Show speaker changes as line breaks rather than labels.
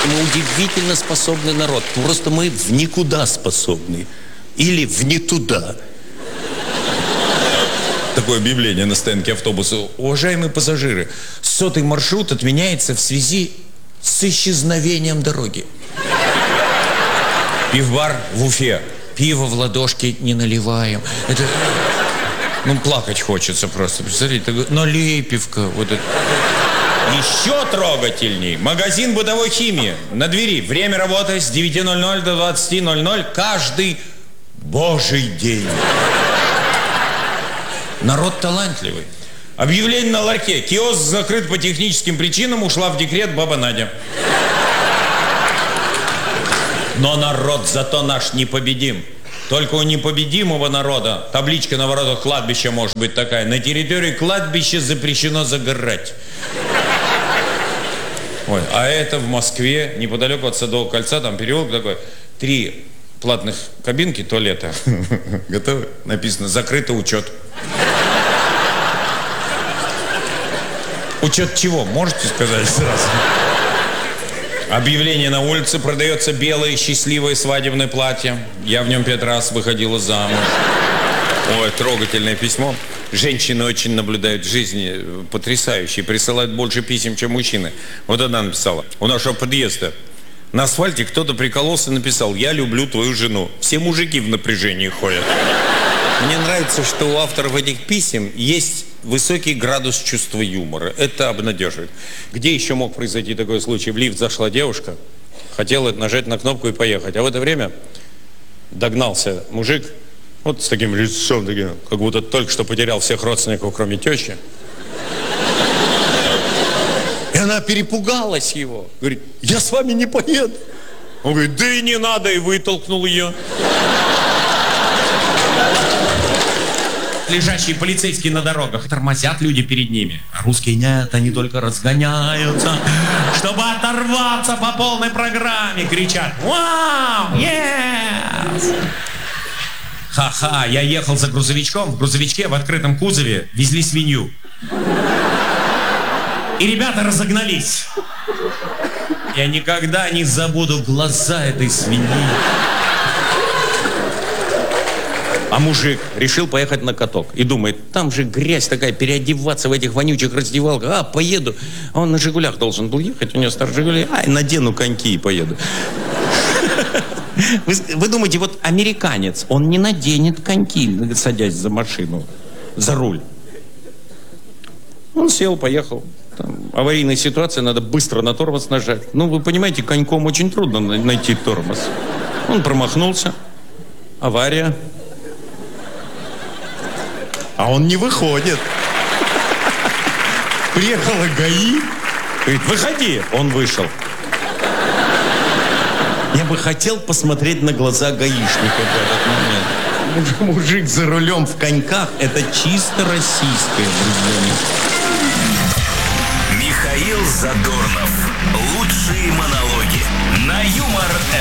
Мы удивительно способный народ. Просто мы в никуда способны. Или в не туда.
Такое объявление на стоянке автобуса. Уважаемые пассажиры, 100-й маршрут отменяется в связи с исчезновением дороги. Пивбар в Уфе. Пиво в ладошки не наливаем. Это... Ну, плакать хочется просто. Представляете, налей пивка. Вот это. Еще трогательней. Магазин бытовой химии. На двери. Время работы с 9:00 до 20:00 каждый божий день. Народ талантливый. Объявление на ларьке. Киоск закрыт по техническим причинам. Ушла в декрет баба Надя. Но народ зато наш непобедим. Только у непобедимого народа табличка на воротах кладбища может быть такая. На территории кладбища запрещено загорать. Ой, а это в Москве, неподалеку от Садового кольца, там переулок такой, 3 платных кабинки туалета. Готовы? Написано «Закрытый учет». Учет чего? Можете сказать сразу? Объявление на улице. Продается белое счастливое свадебное платье. Я в нем 5 раз выходила замуж. Ой, трогательное письмо. Женщины очень наблюдают в жизни потрясающие. Присылают больше писем, чем мужчины. Вот она написала. У нашего подъезда на асфальте кто-то прикололся и написал: «Я люблю твою жену». Все мужики в напряжении ходят. Мне нравится, что у авторов этих писем есть высокий градус чувства юмора. Это обнадеживает. Где еще мог произойти такой случай? В лифт зашла девушка, хотела нажать на кнопку и поехать. А в это время догнался мужик, вот с таким лицом, таким, как будто только что потерял всех родственников, кроме тещи. И она перепугалась его. Говорит: «Я с вами не поеду». Он говорит: «Да и не надо», и вытолкнул ее. Лежащие полицейские на дорогах. Тормозят люди перед ними. А русские нет, они только разгоняются, чтобы оторваться по полной программе. Кричат: «Вау! Yes!» Ха-ха, я ехал за грузовичком. В грузовичке в открытом кузове везли свинью. И ребята разогнались. Я никогда не забуду глаза этой свиньи. А мужик решил поехать на каток. И думает: там же грязь такая, переодеваться в этих вонючих раздевалках. А, поеду. А он на «Жигулях» должен был ехать. У него старый «Жигули». Ай, надену коньки и поеду. Вы думаете, вот американец, он не наденет коньки, садясь за машину, за руль. Он сел, поехал. Там аварийная ситуация, надо быстро на тормоз нажать. Ну, вы понимаете, коньком очень трудно найти тормоз. Он промахнулся. Авария. А он не выходит. Приехала ГАИ. Говорит: «Выходи». Он вышел. Я бы хотел посмотреть на глаза гаишника в этот момент. Мужик за рулем в коньках – это чисто российское, друзья.
Михаил Задорнов. Лучшие монологи на Юмор ФМ.